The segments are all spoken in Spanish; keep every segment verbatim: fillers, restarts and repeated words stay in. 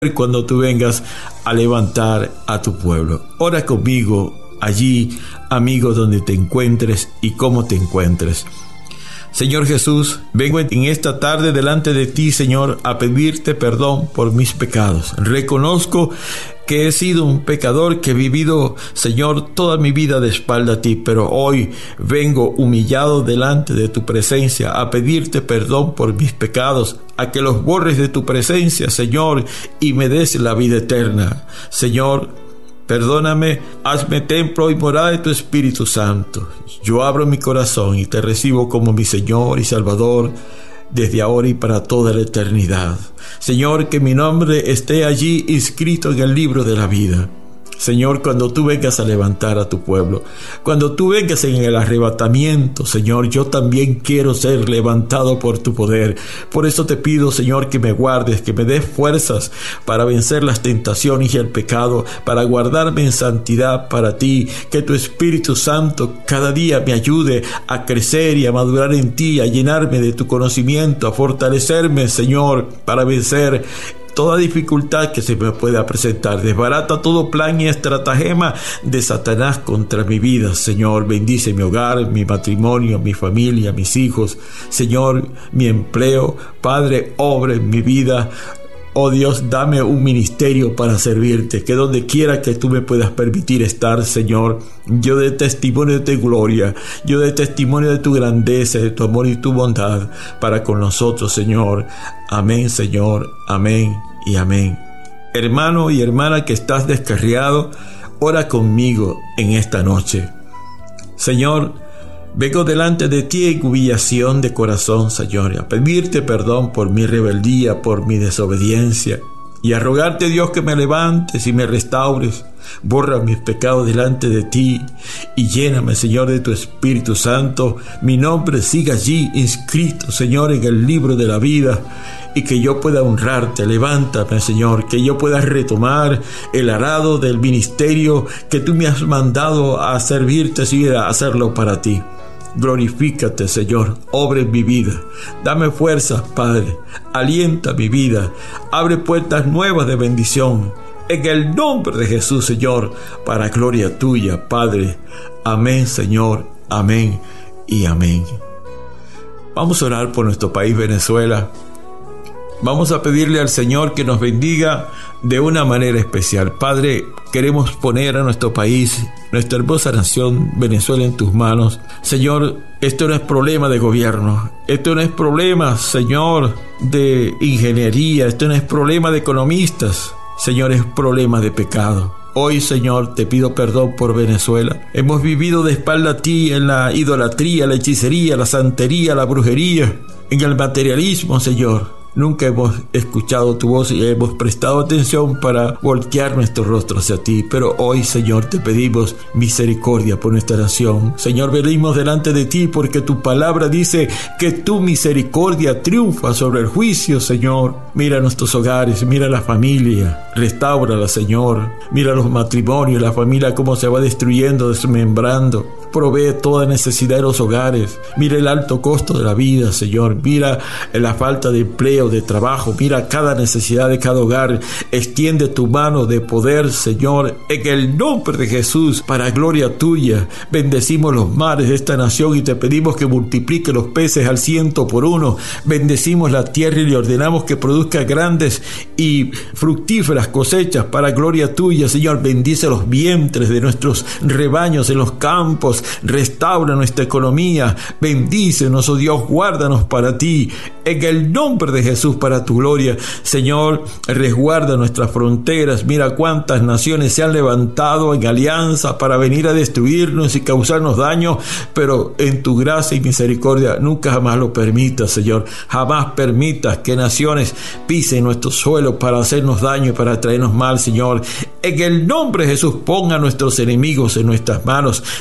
cuando tú vengas a levantar a tu pueblo. Ora conmigo allí, amigo, donde te encuentres y cómo te encuentres. Señor Jesús, vengo en esta tarde delante de ti, Señor, a pedirte perdón por mis pecados. Reconozco que he sido un pecador, que he vivido, Señor, toda mi vida de espalda a ti, pero hoy vengo humillado delante de tu presencia a pedirte perdón por mis pecados, a que los borres de tu presencia, Señor, y me des la vida eterna. Señor, perdóname, hazme templo y morada de tu Espíritu Santo. Yo abro mi corazón y te recibo como mi Señor y Salvador desde ahora y para toda la eternidad. Señor, que mi nombre esté allí inscrito en el libro de la vida. Señor, cuando tú vengas a levantar a tu pueblo, cuando tú vengas en el arrebatamiento, Señor, yo también quiero ser levantado por tu poder. Por eso te pido, Señor, que me guardes, que me des fuerzas para vencer las tentaciones y el pecado, para guardarme en santidad para ti, que tu Espíritu Santo cada día me ayude a crecer y a madurar en ti, a llenarme de tu conocimiento, a fortalecerme, Señor, para vencer toda dificultad que se me pueda presentar. Desbarata todo plan y estratagema de Satanás contra mi vida. Señor, bendice mi hogar, mi matrimonio, mi familia, mis hijos. Señor, mi empleo. Padre, obra en mi vida. Oh Dios, dame un ministerio para servirte, que donde quiera que tú me puedas permitir estar, Señor, yo dé testimonio de tu gloria, yo dé testimonio de tu grandeza, de tu amor y tu bondad para con nosotros, Señor. Amén, Señor, amén y amén. Hermano y hermana que estás descarriado, ora conmigo en esta noche. Señor, vengo delante de ti en humillación de corazón, Señor, a pedirte perdón por mi rebeldía, por mi desobediencia, y a rogarte, Dios, que me levantes y me restaures. Borra mis pecados delante de ti y lléname, Señor, de tu Espíritu Santo. Mi nombre siga allí inscrito, Señor, en el libro de la vida, y que yo pueda honrarte. Levántame, Señor, que yo pueda retomar el arado del ministerio que tú me has mandado a servirte, Señor, a hacerlo para ti. Glorifícate, Señor, obra en mi vida. Dame fuerzas, Padre. Alienta mi vida. Abre puertas nuevas de bendición. En el nombre de Jesús, Señor, para gloria tuya, Padre. Amén, Señor. Amén y amén. Vamos a orar por nuestro país, Venezuela. Vamos a pedirle al Señor que nos bendiga de una manera especial. Padre, queremos poner a nuestro país, nuestra hermosa nación Venezuela, en tus manos. Señor, esto no es problema de gobierno, esto no es problema, Señor, de ingeniería, esto no es problema de economistas, Señor, es problema de pecado. Hoy, Señor, te pido perdón por Venezuela. Hemos vivido de espalda a ti en la idolatría, la hechicería, la santería, la brujería, en el materialismo, Señor. Nunca hemos escuchado tu voz y hemos prestado atención para voltear nuestro rostro hacia ti. Pero hoy, Señor, te pedimos misericordia por nuestra nación. Señor, venimos delante de ti porque tu palabra dice que tu misericordia triunfa sobre el juicio, Señor. Mira nuestros hogares, mira la familia, restáurala, Señor. Mira los matrimonios, la familia cómo se va destruyendo, desmembrando. Provee toda necesidad de los hogares. Mira el alto costo de la vida, Señor. Mira la falta de empleo, de trabajo. Mira cada necesidad de cada hogar. Extiende tu mano de poder, Señor, en el nombre de Jesús, para gloria tuya. Bendecimos los mares de esta nación y te pedimos que multiplique los peces al ciento por uno. Bendecimos la tierra y le ordenamos que produzca grandes y fructíferas cosechas para gloria tuya, Señor. Bendice los vientres de nuestros rebaños en los campos. Restaura nuestra economía. Bendícenos, oh Dios, guárdanos para ti. En el nombre de Jesús, para tu gloria, Señor, resguarda nuestras fronteras. Mira cuántas naciones se han levantado en alianza para venir a destruirnos y causarnos daño, pero en tu gracia y misericordia nunca jamás lo permitas, Señor. Jamás permitas que naciones pisen nuestro suelo para hacernos daño y para traernos mal, Señor. En el nombre de Jesús, ponga a nuestros enemigos en nuestras manos. Danos la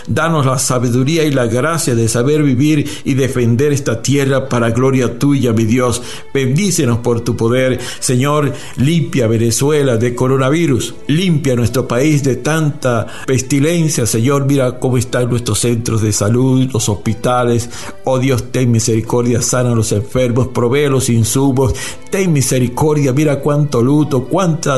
la sabiduría y la gracia de saber vivir y defender esta tierra para gloria tuya, mi Dios. Bendícenos por tu poder. Señor, limpia Venezuela de coronavirus. Limpia nuestro país de tanta pestilencia. Señor, mira cómo están nuestros centros de salud, los hospitales. Oh Dios, ten misericordia, sana a los enfermos, provee los insumos. Ten misericordia, mira cuánto luto, cuánta